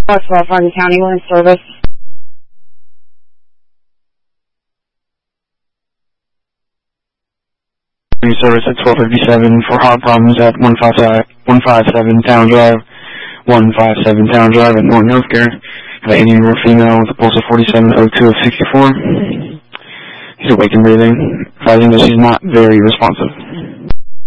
West Hardin County, we're in service. Service at 1257 for hot problems at 157 Town Drive, 157 Town Drive at Norton Healthcare. Have an 80-year-old female with a pulse of 4702 of 64. She's awake and breathing, advising that she's not very responsive.